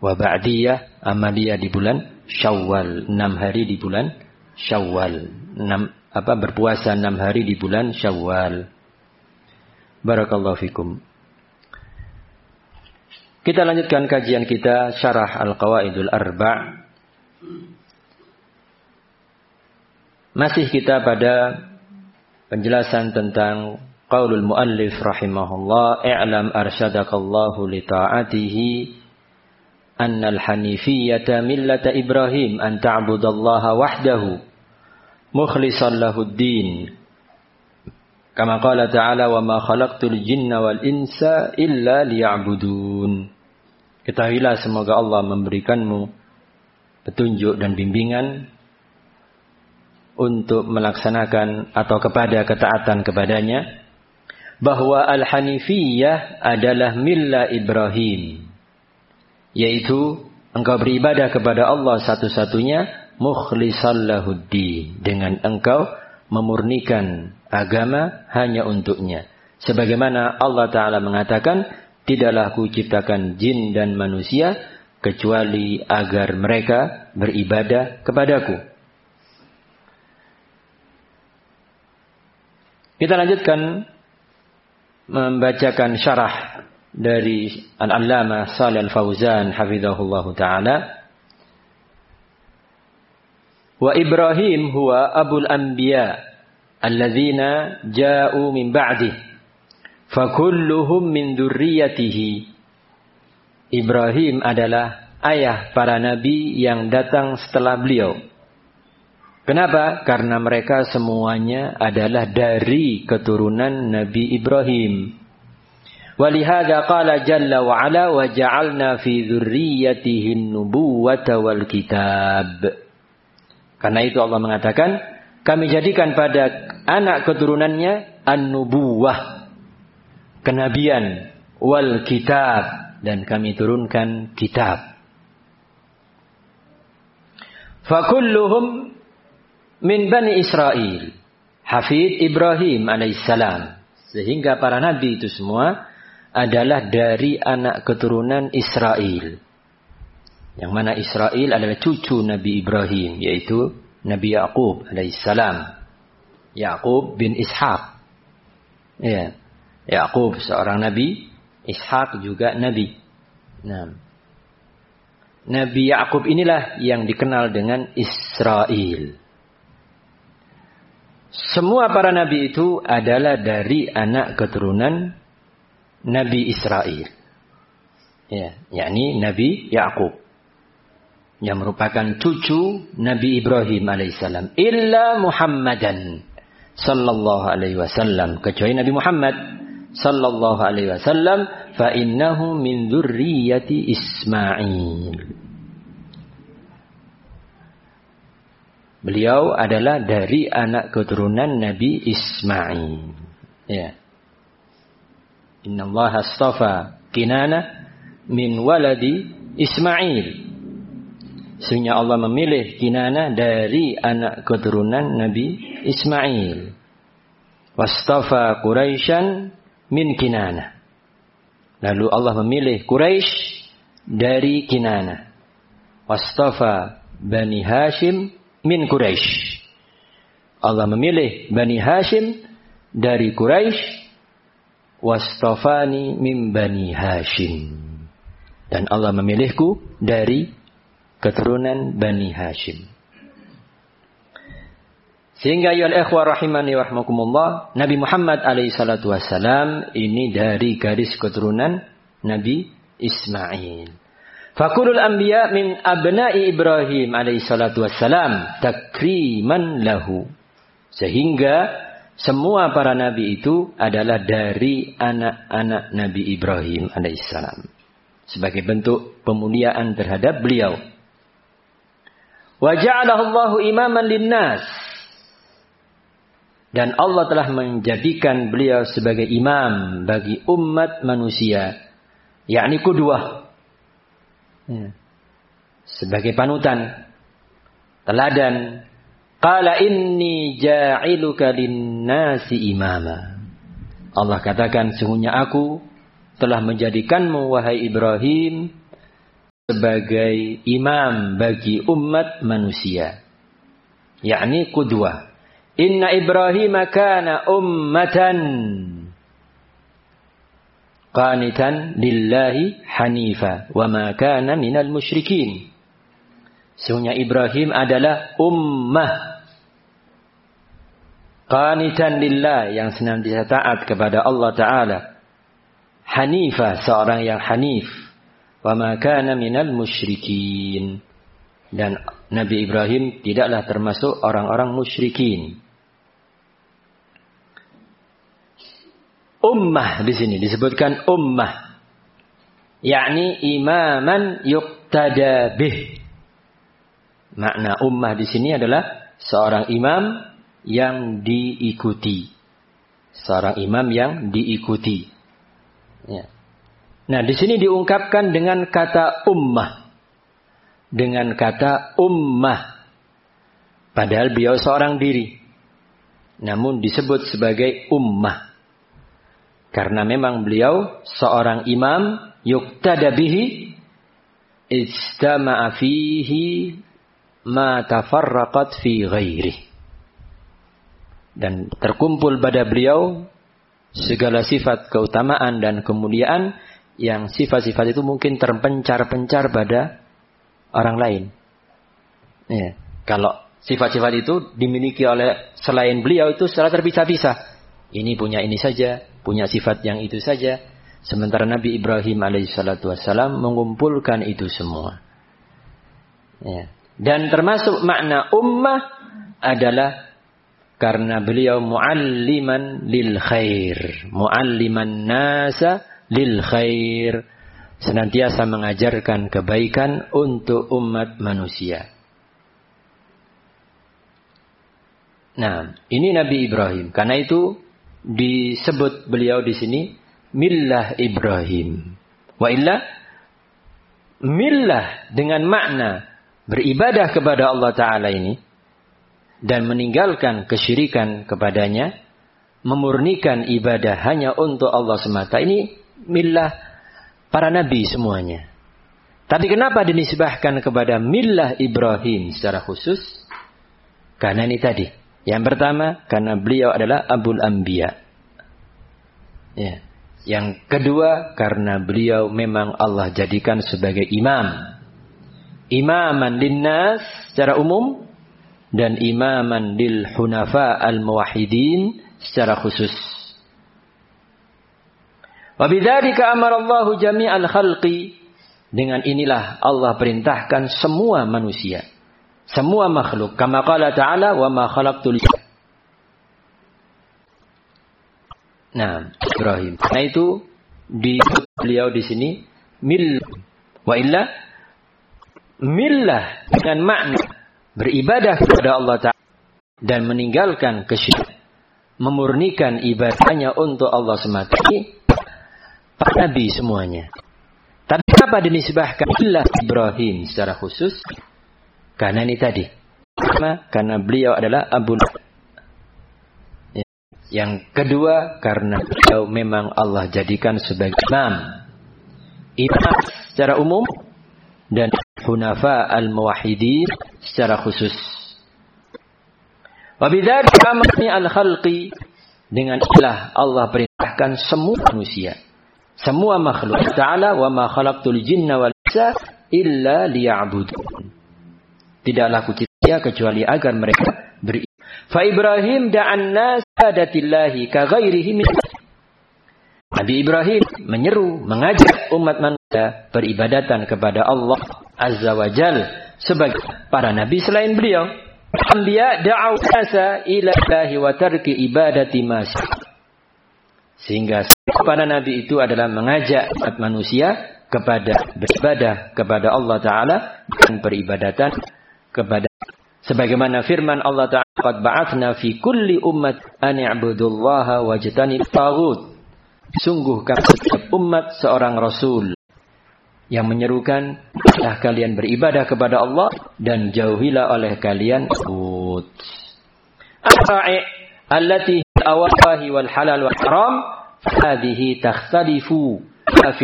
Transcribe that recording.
Wa ba'diyah, amaliyah di bulan Syawal, 6 hari di bulan Syawal. Berpuasa 6 hari di bulan Syawal. Barakallahu fikum. Kita lanjutkan kajian kita Syarah Al-Qawaidul Arba'. Masih kita pada penjelasan tentang qaulul muallif rahimahullah, i'lam arsyadakallahu li ta'atihi annal hanifiyyata millata Ibrahim an ta'budallaha wahdahu mukhlishan lahud-din. Kama qala ta'ala wa ma khalaqtul jinna wal insa illa liya'budun. Ketahuilah semoga Allah memberikanmu petunjuk dan bimbingan untuk melaksanakan atau kepada ketaatan kepadanya, bahwa al-hanifiyah adalah millah Ibrahim, yaitu engkau beribadah kepada Allah satu-satunya, mukhlishan lahuddin, dengan engkau memurnikan agama hanya untuknya. Sebagaimana Allah Ta'ala mengatakan, tidaklah kuciptakan jin dan manusia kecuali agar mereka beribadah kepadaku. Kita lanjutkan membacakan syarah dari Al-Allamah Shalih Al-Fauzan hafizahullahu ta'ala. Wa Ibrahim huwa abul anbiya alladzina ja'u min ba'dih fakulluhum min dzurriyyatihi. Ibrahim adalah ayah para nabi yang datang setelah beliau. Kenapa? Karena mereka semuanya adalah dari keturunan Nabi Ibrahim. Walihada qala jalla wa ala wa ja'alna fi dzurriyyatihi an-nubuwwata wal kitab. Karena itu Allah mengatakan, kami jadikan pada anak keturunannya an-nubuwah, kenabian, wal kitab, dan kami turunkan kitab. Fakulluhum min Bani Israel, hafid Ibrahim alaihissalam. Sehingga para nabi itu semua adalah dari anak keturunan Israel. Yang mana Israel adalah cucu Nabi Ibrahim, yaitu Nabi Yaqub alaihissalam. Yaqub bin Ishaq. Ya. Yaqub seorang nabi, Ishaq juga nabi. Nah, Nabi Yaqub inilah yang dikenal dengan Israel. Semua para nabi itu adalah dari anak keturunan Nabi Israel. Ya, yakni Nabi Yaqub, yang merupakan cucu Nabi Ibrahim alaihissalam. Illa Muhammadan sallallahu alaihi wasallam, kecuali Nabi Muhammad sallallahu alaihi wasallam, fa innahu min dzurriyyati Ismail. Beliau adalah dari anak keturunan Nabi Ismail. Ya. Inna Allah astafa Kinana min waladi Ismail. Sesungguhnya Allah memilih Kinana dari anak keturunan Nabi Ismail. Wastafa Quraisyan min Kinana. Lalu Allah memilih Quraisy dari Kinana. Wastafa Bani Hashim min Quraisy. Allah memilih Bani Hashim dari Quraisy. Wastafani min Bani Hashim. Dan Allah memilihku dari keturunan Bani Hashim. Sehingga ya al-ikhwah rahimani wa rahmakumullah, Nabi Muhammad alaihi salatu wassalam ini dari garis keturunan Nabi Ismail. Fakulul anbiya min abna'i Ibrahim alaihi salatu wassalam takriman lahu. Sehingga semua para nabi itu adalah dari anak-anak Nabi Ibrahim alaihissalam, sebagai bentuk pemuliaan terhadap beliau. Wa ja'alahu Allahu imaman linnas. Dan Allah telah menjadikan beliau sebagai imam bagi umat manusia, yakni qudwah. Sebagai panutan, teladan. Qala inni ja'iluka linnasi imama. Allah katakan, sungguhnya aku telah menjadikanmu wahai Ibrahim sebagai imam bagi umat manusia. Yakni qudwah. Inna Ibrahim kana ummatan qanitan lillahi hanifa wa ma kana minal musyrikin. Sesungguhnya Ibrahim adalah ummah qanitan lillah, yang senantiasa taat kepada Allah Ta'ala. Hanifa, seorang yang hanif. Wa ma kana minal musyrikin. Dan Nabi Ibrahim tidaklah termasuk orang-orang musyrikin. Ummah di sini disebutkan ummah, yakni imaman yuqtada bih. Makna ummah di sini adalah seorang imam yang diikuti. Seorang imam yang diikuti. Ya. Nah, di sini diungkapkan dengan kata ummah. Dengan kata ummah. Padahal beliau seorang diri. Namun disebut sebagai ummah. Karena memang beliau seorang imam yuqtada bihi ijtama'a fihi ma tafarraqat fi ghairi. Dan terkumpul pada beliau segala sifat keutamaan dan kemuliaan yang sifat-sifat itu mungkin terpencar-pencar pada orang lain. Ya. Kalau sifat-sifat itu dimiliki oleh selain beliau itu secara terpisah-pisah. Ini punya ini saja, punya sifat yang itu saja. Sementara Nabi Ibrahim alaihissalatu wassalam mengumpulkan itu semua. Ya. Dan termasuk makna ummah adalah karena beliau mualliman lil khair. Mualliman nasa lil khair. Senantiasa mengajarkan kebaikan untuk umat manusia. Nah, ini Nabi Ibrahim. Karena itu disebut beliau di sini millah Ibrahim. Wa illa millah dengan makna beribadah kepada Allah Ta'ala ini dan meninggalkan kesyirikan kepadanya, memurnikan ibadah hanya untuk Allah semata. Ini millah para nabi semuanya. Tapi kenapa dinisbahkan kepada millah Ibrahim secara khusus? Karena ini tadi. Yang pertama, karena beliau adalah Abul Anbiya. Ya. Yang kedua, karena beliau memang Allah jadikan sebagai imam. Imaman linnas secara umum. Dan imaman lil hunafa al-muwahhidin secara khusus. Wabidzalika amarallahu jami'al khalqi. Dengan inilah Allah perintahkan semua manusia. Semua makhluk. Kama qala ta'ala wa ma khalaqtul. Nah, Ibrahim. Nah itu disebut beliau di sini mil. Wa illa millah dengan makna beribadah kepada Allah Ta'ala dan meninggalkan kesyirikan, memurnikan ibadahnya untuk Allah semata. Ini para nabi semuanya. Tapi kenapa dinisbahkan millah Ibrahim secara khusus? Karena ini tadi. Karena beliau adalah Abu. Yang kedua, karena beliau memang Allah jadikan sebagai imam. Imam secara umum dan hunafa al-muwahhidin secara khusus. Wabidzalika amani al-khalqi. Dengan itulah Allah perintahkan semua manusia. Semua makhluk. Ta'ala wa ma khalaqtul jinna wal insa illa liya'budun. Tidaklah kucipta kecuali agar mereka beribadah. Fa Ibrahim da'an nas adatillahi ka ghairihi min. Nabi Ibrahim menyeru, mengajak umat manusia beribadatan kepada Allah Azza wa Jal sebagai para nabi selain beliau. Anbiya da'u nasa ila Allahi wa tarki ibadati ma. Sehingga para nabi itu adalah mengajak umat manusia kepada beribadah kepada Allah Ta'ala dan peribadatan kepada sebagaimana firman Allah Ta'ala qad ba'atsna fi kulli ummat an i'budullaha wajtanibut taghut. Sungguh kami setiap umat seorang rasul yang menyerukan kalian beribadah kepada Allah dan jauhilah oleh kalian taghut. Al-ra'i' allati al-awahi wal halal wal haram hadhihi takhtalifu